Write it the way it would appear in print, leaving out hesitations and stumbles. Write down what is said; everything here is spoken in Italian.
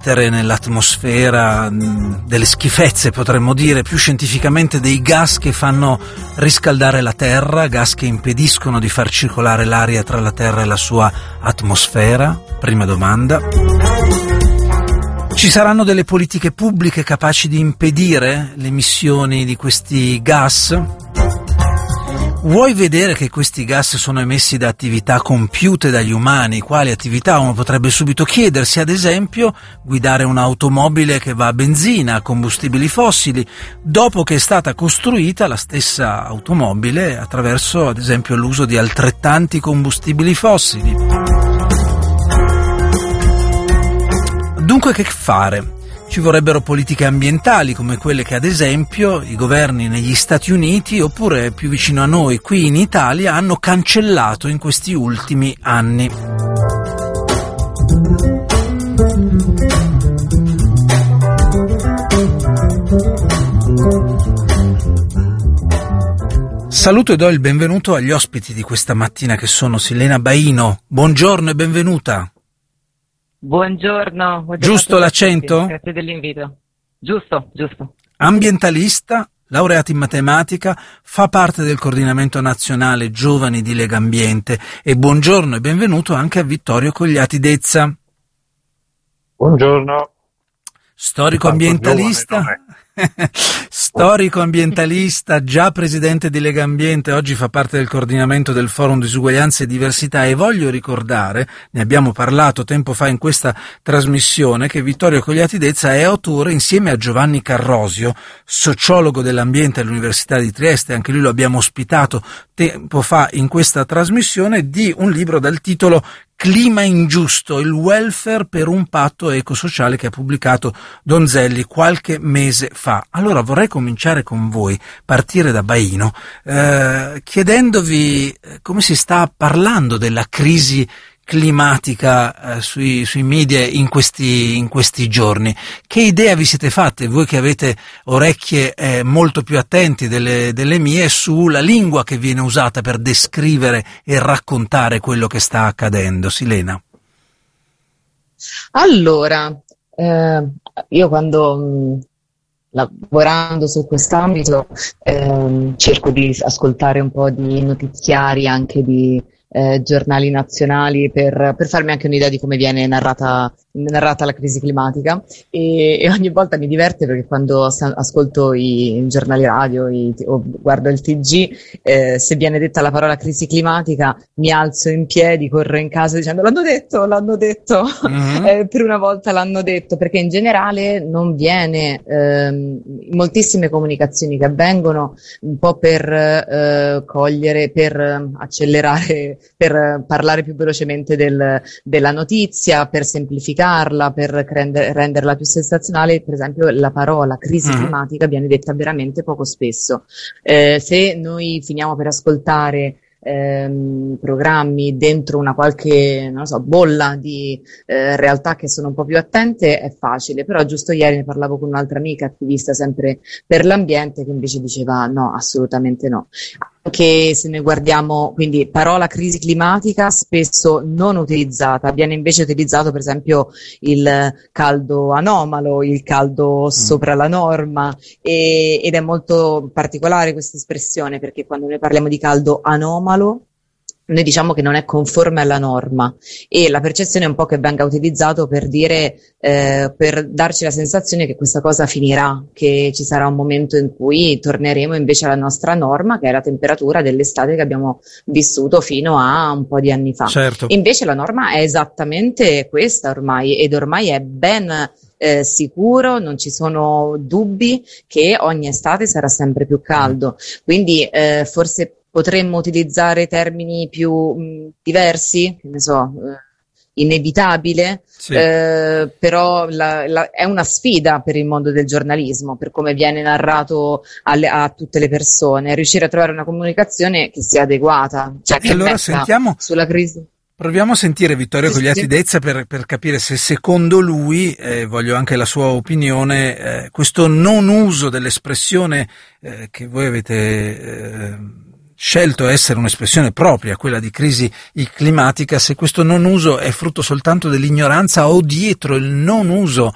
emettere nell'atmosfera delle schifezze, potremmo dire, più scientificamente dei gas che fanno riscaldare la Terra, gas che impediscono di far circolare l'aria tra la Terra e la sua atmosfera? Prima domanda. Ci saranno delle politiche pubbliche capaci di impedire le emissioni di questi gas? Vuoi vedere che questi gas sono emessi da attività compiute dagli umani? Quali attività? Uno potrebbe subito chiedersi, ad esempio, guidare un'automobile che va a benzina, a combustibili fossili, dopo che è stata costruita la stessa automobile attraverso, ad esempio, l'uso di altrettanti combustibili fossili. Dunque, che fare? Ci vorrebbero politiche ambientali come quelle che ad esempio i governi negli Stati Uniti oppure più vicino a noi qui in Italia hanno cancellato in questi ultimi anni. Saluto e do il benvenuto agli ospiti di questa mattina che sono Silena Baino. Buongiorno e benvenuta. Buongiorno. Giusto l'accento? Grazie dell'invito. Giusto. Ambientalista, laureata in matematica, fa parte del coordinamento nazionale Giovani di Legambiente e buongiorno e benvenuto anche a Vittorio Cogliati Dezza. Buongiorno. Storico ambientalista. Storico ambientalista, già presidente di Legambiente, oggi fa parte del coordinamento del Forum Disuguaglianza e Diversità e voglio ricordare, ne abbiamo parlato tempo fa in questa trasmissione, che Vittorio Cogliati Dezza è autore insieme a Giovanni Carrosio, sociologo dell'ambiente all'Università di Trieste, anche lui lo abbiamo ospitato tempo fa in questa trasmissione, di un libro dal titolo Clima ingiusto, il welfare per un patto ecosociale, che ha pubblicato Donzelli qualche mese fa. Allora vorrei cominciare con voi, partire da Baino, chiedendovi come si sta parlando della crisi climatica sui media in questi giorni. Che idea vi siete fatte, voi che avete orecchie molto più attenti delle mie, sulla lingua che viene usata per descrivere e raccontare quello che sta accadendo? Silena. Allora, io quando lavorando su quest'ambito cerco di ascoltare un po' di notiziari anche di giornali nazionali per farmi anche un'idea di come viene narrata la crisi climatica e ogni volta mi diverte perché quando ascolto i giornali radio o guardo il TG, se viene detta la parola crisi climatica mi alzo in piedi, corro in casa dicendo l'hanno detto. Per una volta l'hanno detto, perché in generale non viene moltissime comunicazioni che avvengono un po' per cogliere, per accelerare, per parlare più velocemente della notizia, per semplificarla, per renderla più sensazionale. Per esempio la parola crisi climatica viene detta veramente poco spesso. Se noi finiamo per ascoltare programmi dentro una qualche, non lo so, bolla di realtà che sono un po' più attente, è facile. Però giusto ieri ne parlavo con un'altra amica attivista sempre per l'ambiente che invece diceva no, assolutamente no. Che se noi guardiamo, quindi parola crisi climatica spesso non utilizzata, viene invece utilizzato per esempio il caldo anomalo, il caldo sopra la norma, ed è molto particolare questa espressione, perché quando noi parliamo di caldo anomalo noi diciamo che non è conforme alla norma, e la percezione è un po' che venga utilizzato per dire, per darci la sensazione che questa cosa finirà, che ci sarà un momento in cui torneremo invece alla nostra norma, che è la temperatura dell'estate che abbiamo vissuto fino a un po' di anni fa. Certo. Invece la norma è esattamente questa ormai, ed ormai è ben sicuro, non ci sono dubbi che ogni estate sarà sempre più caldo, quindi forse potremmo utilizzare termini più diversi, che ne so, inevitabile, sì. Però è una sfida per il mondo del giornalismo, per come viene narrato a tutte le persone, riuscire a trovare una comunicazione che sia adeguata, cioè che allora metta sentiamo sulla crisi. Proviamo a sentire Vittorio Cogliati Dezza per capire se secondo lui, voglio anche la sua opinione, questo non uso dell'espressione che voi avete scelto essere un'espressione propria, quella di crisi climatica, se questo non uso è frutto soltanto dell'ignoranza o dietro il non uso